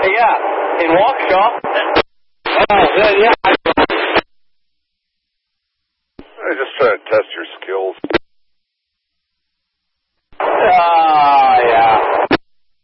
Yeah, in Waukesha. Yeah. I just try to test your skills.